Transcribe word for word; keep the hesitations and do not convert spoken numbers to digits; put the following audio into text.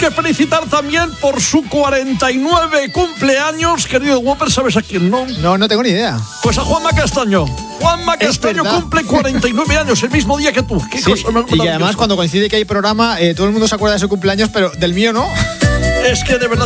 que felicitar también por su cuarenta y nueve cumpleaños, querido Whopper, ¿sabes a quién no? No, no tengo ni idea. Pues a Juanma Castaño. Juanma Castaño cumple cuarenta y nueve años, el mismo día que tú. ¿Qué sí, cosa más y además cuando coincide que hay programa, eh, todo el mundo se acuerda de su cumpleaños, pero del mío no. Es que de verdad